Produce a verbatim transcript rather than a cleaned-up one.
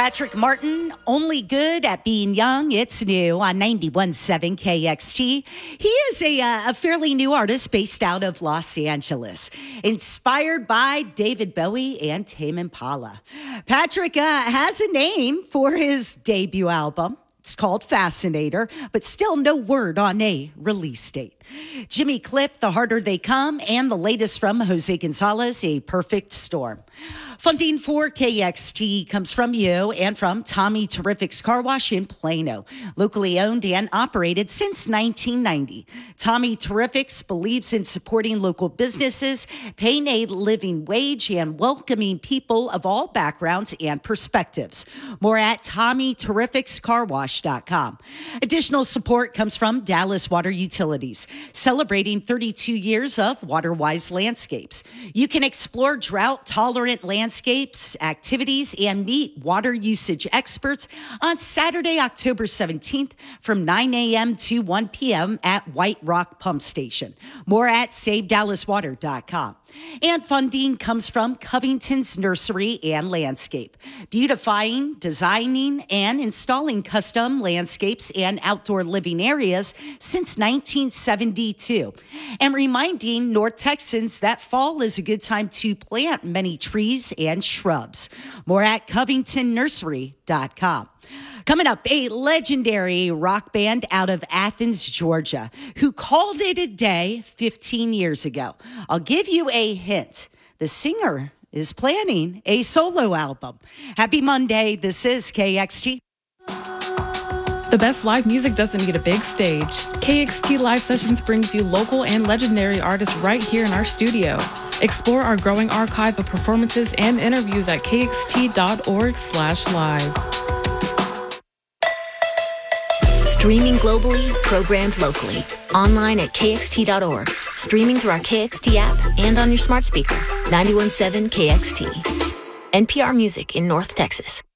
Patrick Martin, only good at being young. It's new on ninety-one point seven K X T. He is a, uh, a fairly new artist based out of Los Angeles, inspired by David Bowie and Tame Impala. Patrick uh, has a name for his debut album. It's called Fascinator, but still no word on a release date. Jimmy Cliff, The Harder They Come, and the latest from Jose Gonzalez, A Perfect Storm. Funding for K X T comes from you and from Tommy Terrific's Car Wash in Plano, locally owned and operated since nineteen ninety. Tommy Terrific's believes in supporting local businesses, paying a living wage, and welcoming people of all backgrounds and perspectives. More at Tommy Terrific's Car Wash dot com. Additional support comes from Dallas Water Utilities, celebrating thirty-two years of WaterWise landscapes. You can explore drought-tolerant landscapes, activities, and meet water usage experts on Saturday, October seventeenth from nine a.m. to one p.m. at White Rock Pump Station. More at Save Dallas Water dot com. And funding comes from Covington's Nursery and Landscape, beautifying, designing, and installing custom landscapes and outdoor living areas since nineteen seventy-two, and reminding North Texans that fall is a good time to plant many trees and shrubs. More at Covington Nursery dot com. Coming up, a legendary rock band out of Athens, Georgia, who called it a day fifteen years ago. I'll give you a hint. The singer is planning a solo album. Happy Monday. This is K X T. The best live music doesn't need a big stage. K X T Live Sessions brings you local and legendary artists right here in our studio. Explore our growing archive of performances and interviews at k x t dot org slash live. Streaming globally, programmed locally. Online at k x t dot org. Streaming through our K X T app and on your smart speaker. ninety-one point seven K X T. N P R Music in North Texas.